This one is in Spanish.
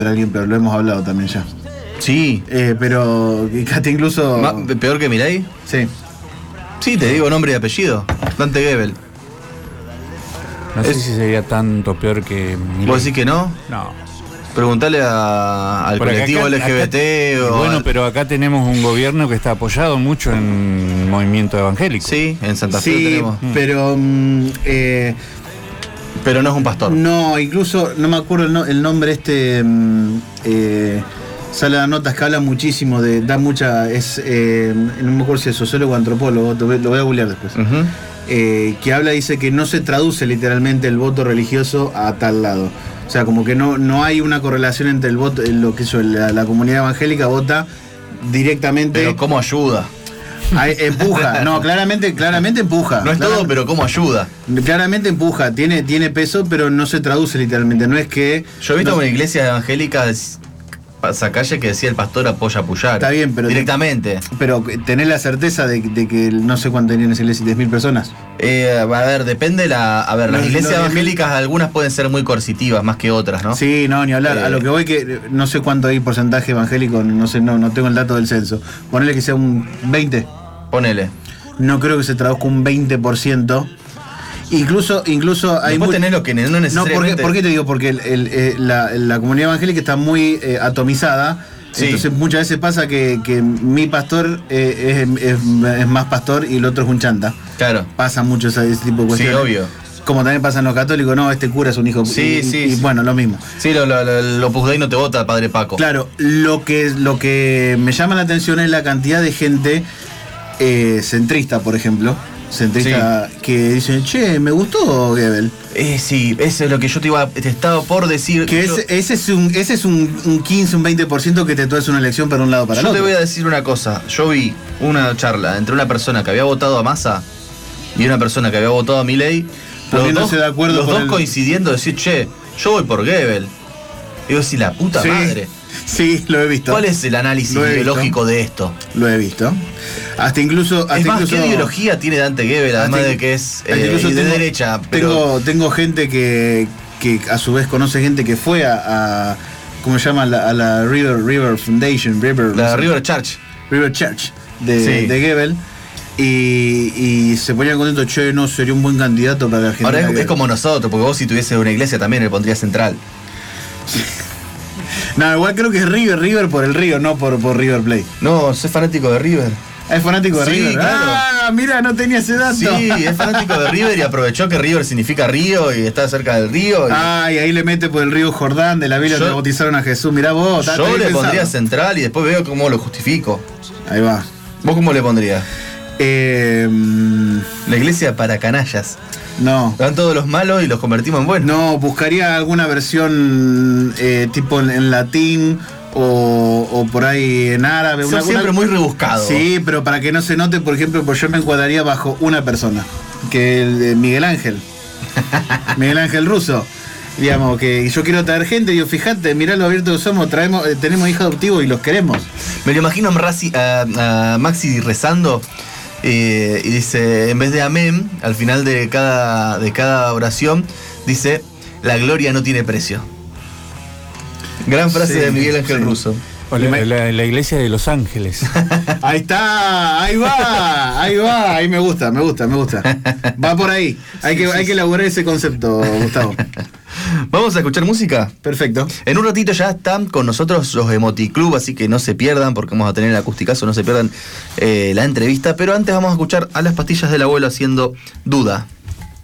alguien, pero lo hemos hablado también ya. Sí. Pero hasta incluso... ¿Peor que Milei? Sí. Sí, te digo nombre y apellido. Dante Gebel. No sé si sería tanto peor que Milei. ¿Vos decís que no? No. Preguntale al colectivo LGBT o... Bueno, pero acá tenemos un gobierno que está apoyado mucho en movimiento evangélico. Sí, en Santa Fe Sí, tenemos. pero... pero no es un pastor. No, incluso, no me acuerdo el nombre sale a notas que habla muchísimo da mucha, no me acuerdo si es sociólogo o antropólogo, lo voy a googlear después. Uh-huh. Que habla, dice que no se traduce literalmente el voto religioso a tal lado. O sea, como que no hay una correlación entre el voto, lo que la comunidad evangélica vota directamente. Pero ¿cómo ayuda? Empuja, no, claramente empuja. No es todo, pero ¿cómo ayuda? Claramente empuja, tiene peso, pero no se traduce literalmente. No es que. Yo he visto una iglesia evangélica pasacalle que decía el pastor apoya a Puyar. Está bien, pero. Directamente. Pero tenés la certeza de que no sé cuánto tenían esa iglesia, 10.000 personas. A ver, depende las iglesias evangélicas, algunas pueden ser muy coercitivas más que otras, ¿no? Sí, no, ni hablar. A lo que voy que no sé cuánto hay porcentaje evangélico, no sé, no tengo el dato del censo. Ponele que sea un 20. Ponele. No creo que se traduzca un 20%. Incluso hay después tenés lo que no necesariamente... No, ¿por qué te digo? Porque la comunidad evangélica está muy atomizada. Sí. Entonces muchas veces pasa que mi pastor es más pastor y el otro es un chanta. Claro. Pasa mucho ese tipo de cuestiones. Sí, obvio. Como también pasa en los católicos, no, este cura es un hijo. Sí, y bueno, lo mismo. Sí, lo Opus Dei no te vota, padre Paco. Claro, lo que me llama la atención es la cantidad de gente centrista, por ejemplo. Centrista, sí, que dicen, che, me gustó Gebel. Sí, eso es lo que yo te estaba por decir. Que ese es un 15, un 20% que te traes una elección para un lado para el otro. Yo te voy a decir una cosa. Yo vi una charla entre una persona que había votado a Massa y una persona que había votado a Milei. Poniéndose de acuerdo. Los dos coincidiendo, decir, che, yo voy por Gebel. Y digo, si la puta madre. Sí, lo he visto. ¿Cuál es el análisis ideológico de esto? Lo he visto. Hasta incluso... ¿qué ideología tiene Dante Gebel? Además de que es de derecha. Pero... Tengo gente que a su vez conoce gente que fue a ¿cómo se llama? A la River Foundation. River Church. River Church de Gebel. Y se ponían contentos, che, no, sería un buen candidato para la Argentina. Ahora es como nosotros, porque vos si tuvieses una iglesia también le pondrías central. No, igual creo que es River por el río, no por River Plate. No, soy fanático de River. ¿Es fanático de River? Claro. Ah, mira, no tenía ese dato. Sí, es fanático de River y aprovechó que River significa río y está cerca del río. Y ahí le mete por el río Jordán, de la Biblia donde bautizaron a Jesús. Mirá vos, yo le pondría central y después veo cómo lo justifico. Ahí va. ¿Vos cómo le pondrías? La iglesia para canallas. No. Van todos los malos y los convertimos en buenos. No, buscaría alguna versión tipo en latín o por ahí en árabe. Son siempre muy rebuscado. Sí, pero para que no se note, por ejemplo, pues yo me encuadraría bajo una persona, que el de Miguel Ángel. Miguel Ángel Russo. Digamos, que yo quiero traer gente, digo, fíjate, mirá lo abierto que somos, tenemos hijos adoptivos y los queremos. Me lo imagino a Maxi rezando. Y dice, en vez de amén, al final de cada oración, dice, la gloria no tiene precio. Gran frase de Miguel Ángel Russo. La iglesia de Los Ángeles. Ahí está, ahí va, ahí me gusta. Va por ahí. Hay que elaborar ese concepto, Gustavo. ¿Vamos a escuchar música? Perfecto. En un ratito ya están con nosotros los Emoticlub, así que no se pierdan, porque vamos a tener el acusticazo, no se pierdan la entrevista. Pero antes vamos a escuchar a Las Pastillas del Abuelo haciendo Duda.